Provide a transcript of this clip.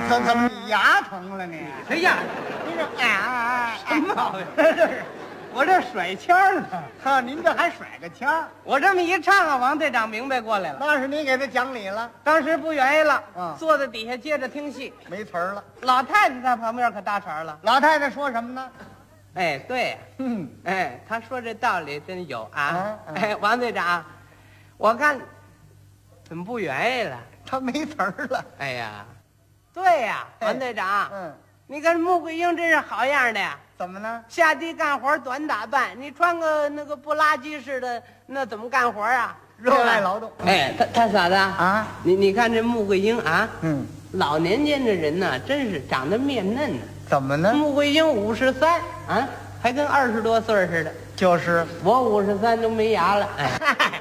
怎么你牙疼了你？ 谁呀？ 你这什么毛病？ 我这甩腔呢。哈，您这还甩个腔？ 我这么一唱啊，王队长明白过来了。 那是你给他讲理了， 当时不愿意了， 坐在底下接着听戏。 没词儿了。 老太太在旁边可搭茬了。 老太太说什么呢？ 哎，对呀，哎，他说这道理真有啊。哎，王队长，我看怎么不愿意了？ 他没词儿了。 哎呀，对呀，王队长，你看穆桂英真是好样的呀。 怎么呢？ 下地干活短打扮，你穿个那个不拉几似的，那怎么干活啊？ 热爱劳动。 哎，他嫂子啊， 你看这穆桂英啊，老年间的人呢，真是长得面嫩呢。 怎么呢？ 穆桂英53啊，还跟20多岁似的。 就是我53都没牙了。哎。